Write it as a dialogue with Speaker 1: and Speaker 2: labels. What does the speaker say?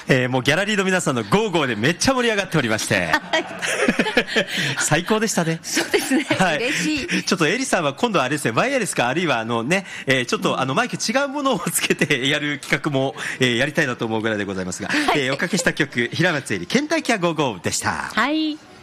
Speaker 1: もうギャラリーの皆さんのゴーゴーでめっちゃ盛り上がっておりまして、最高でしたね。
Speaker 2: そうですね、
Speaker 1: はい、
Speaker 2: 嬉しい。
Speaker 1: ちょっとエリさんは今度はあれですね、ワイヤレスかあるいはちょっとマイク違うものをつけてやる企画も、やりたいなと思うぐらいでございますが、おかけした曲、平松絵里ケンタイキャゴーゴーでした。
Speaker 2: はい。